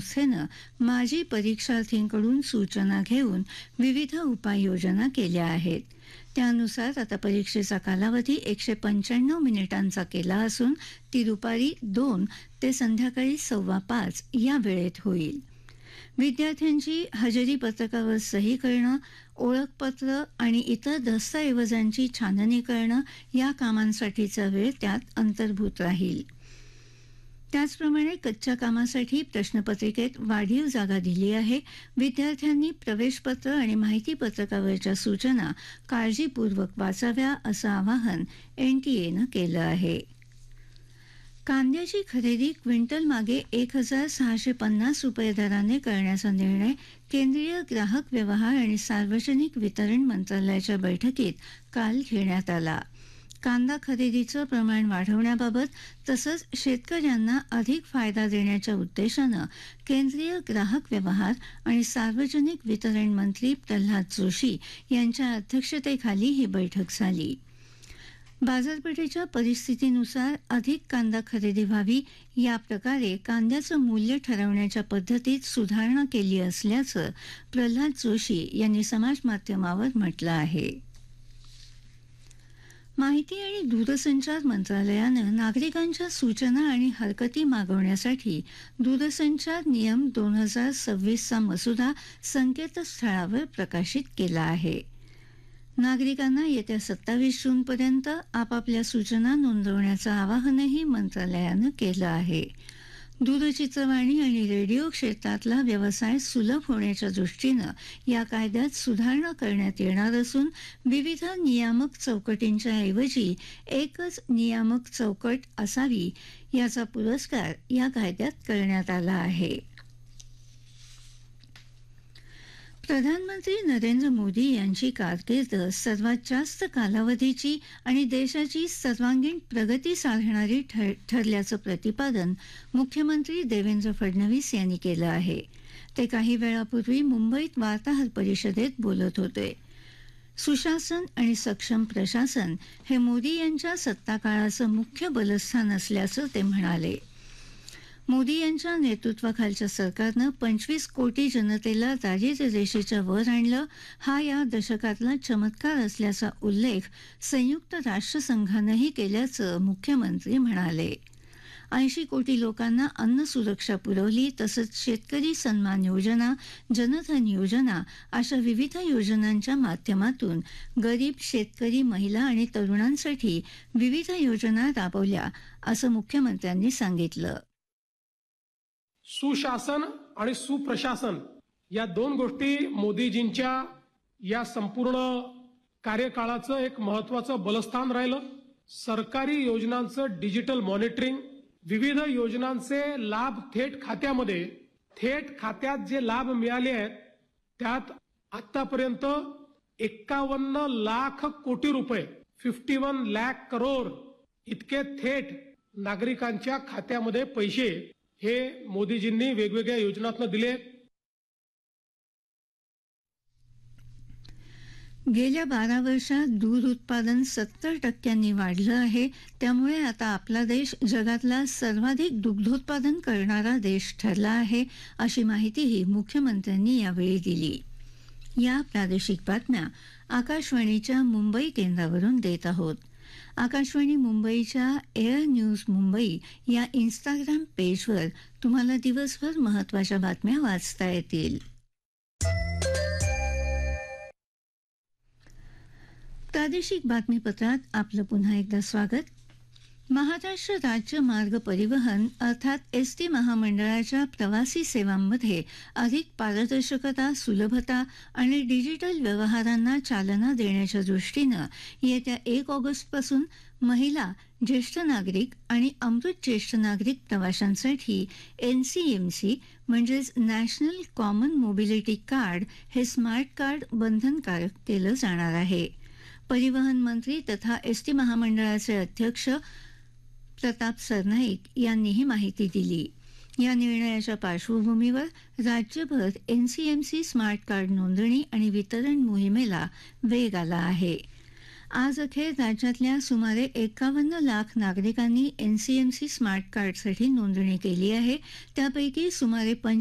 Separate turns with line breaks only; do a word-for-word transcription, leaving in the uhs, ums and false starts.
संस्थेनं माजी परीक्षार्थींकडून सूचना घेऊन विविध उपाययोजना केल्या आहेत. त्यानुसार आता परीक्षेचा कालावधी एकशे पंच्याण्णव मिनिटांचा केला असून ती दुपारी दोन ते संध्याकाळी सव्वा पाच या वेळेत होईल. विद्यार्थ्यांची हजेरी पत्रकावर सही करणं, ओळखपत्र आणि इतर दस्तऐवजांची छाननी करणं या कामांसाठीचा वेळ त्यात अंतर्भूत राहील. त्याचप्रमाणे कच्च्या कामासाठी प्रश्नपत्रिकेत वाढीव जागा दिली आहे. विद्यार्थ्यांनी प्रवेशपत्र आणि माहिती पत्रकावरच्या सूचना काळजीपूर्वक वाचाव्या असं आवाहन एनटीएनं केलं आहे. कांद्याची खरेदी क्विंटल मागे एक हजार सहाशे पन्नास रुपये दराने करण्याचा निर्णय केंद्रीय ग्राहक व्यवहार आणि सार्वजनिक वितरण मंत्रालयाच्या बैठकीत काल घेण्यात आला. कांदा खरेदीचं प्रमाण वाढवण्याबाबत तसंच शेतकऱ्यांना अधिक फायदा देण्याच्या उद्देशानं केंद्रीय ग्राहक व्यवहार आणि सार्वजनिक वितरण मंत्री प्रल्हाद जोशी यांच्या अध्यक्षतेखाली ही बैठक झाली. बाजारपेठेच्या परिस्थितीनुसार अधिक कांदा खरेदी व्हावी या प्रकारे कांद्याचं मूल्य ठरवण्याच्या पद्धतीत सुधारणा केली असल्याचं प्रल्हाद जोशी यांनी समाजमाध्यमावर म्हटलं आहे. माहिती आणि दूरसंचार मंत्रालयानं नागरिकांच्या सूचना आणि हरकती मागवण्यासाठी दूरसंचार नियम दोन हजार सव्वीसचा मसुदा संकेतस्थळावर प्रकाशित केला आहे. नागरिकांना येत्या सत्तावीस जूनपर्यंत आपापल्या सूचना नोंदवण्याचं आवाहनही मंत्रालयानं केलं आहे. दूरचित्रवाणी आणि रेडिओ क्षेत्रातला व्यवसाय सुलभ होण्याच्या दृष्टीनं या कायद्यात सुधारणा करण्यात येणार असून विविध नियामक चौकटींच्या ऐवजी एकच नियामक चौकट असावी याचा पुरस्कार या कायद्यात करण्यात आला आहे. प्रधानमंत्री नरेंद्र मोदी यांची कारकीर्द सर्वात जास्त कालावधीची आणि देशाची सर्वांगीण प्रगती साधणारी ठरल्याचं प्रतिपादन मुख्यमंत्री देवेंद्र फडणवीस यांनी केलं आहे. ते काही वेळापूर्वी मुंबईत वार्ताहर परिषदेत बोलत होते. सुशासन आणि सक्षम प्रशासन हे मोदी यांच्या सत्ताकाळाचं मुख्य बलस्थान असल्याचं ते म्हणाले. मोदी यांच्या नेतृत्वाखालच्या सरकारनं पंचवीस कोटी जनतेला दारिद्र्य रेषेच्या वर आणलं, हा या दशकातला चमत्कार असल्याचा उल्लेख संयुक्त राष्ट्रसंघानंही केल्याचं मुख्यमंत्री म्हणाले. ऐंशी कोटी लोकांना अन्न सुरक्षा पुरवली तसंच शेतकरी सन्मान योजना, जनधन योजना अशा विविध योजनांच्या माध्यमातून गरीब शेतकरी, महिला आणि तरुणांसाठी विविध योजना राबवल्या असं मुख्यमंत्र्यांनी सांगितलं.
सुशासन आणि सुप्रशासन या दोन गोष्टी मोदीजींच्या या संपूर्ण कार्यकाळाचं एक महत्वाचं बलस्थान राहिलं. सरकारी योजनांचं डिजिटल मॉनिटरिंग, विविध योजनांचे लाभ थेट खात्यामध्ये, थेट खात्यात जे लाभ मिळाले आहेत त्यात आतापर्यंत एक्कावन्न लाख कोटी रुपये फिफ्टी वन लॅक करोड इतके थेट नागरिकांच्या खात्यामध्ये पैसे हे मोदीजींनी वेगवेगळ्या योजनांतून दिले.
गेल्या बारा वर्षात दूध उत्पादन सत्तर टक्क्यांनी वाढलं आहे. त्यामुळे आता आपला देश जगातला सर्वाधिक दुग्धोत्पादन करणारा देश ठरला आहे अशी माहितीही मुख्यमंत्र्यांनी यावेळी दिली. या प्रादेशिक बातम्या आकाशवाणीच्या मुंबई केंद्रावरून देत आहोत. आकाशवाणी मुंबईच्या एअर न्यूज मुंबई या इन्स्टाग्राम पेजवर तुम्हाला दिवसभर महत्त्वाच्या बातम्या वाचता येतील. प्रादेशिक बातमीपत्रात आपलं पुन्हा एकदा स्वागत. महाराष्ट्र राज्य मार्ग परिवहन अर्थात एस टी महामंडळाच्या प्रवासी सेवांमध्ये अधिक पारदर्शकता, सुलभता आणि डिजिटल व्यवहारांना चालना देण्याच्या दृष्टीनं येत्या एक ऑगस्टपासून महिला, ज्येष्ठ नागरिक आणि अमृत ज्येष्ठ नागरिक प्रवाशांसाठी एन सी एम सी म्हणजेच नॅशनल कॉमन मोबिलिटी कार्ड हे स्मार्ट कार्ड बंधनकारक केलं जाणार आहे. परिवहन मंत्री तथा एस टी महामंडळाचे अध्यक्ष प्रताप सरनाईक यांनी ही माहिती दिली. या निर्णयाच्या पार्श्वभूमीवर राज्यभर N C M C smart card नोंदणी आणि वितरण मोहिमेला वेग आला आहे. आज अखेर राज्यातल्या सुमारे एकावन्न लाख नागरिकांनी N C M C smart कार्डसाठी नोंदणी केली आहे. त्यापैकी सुमारे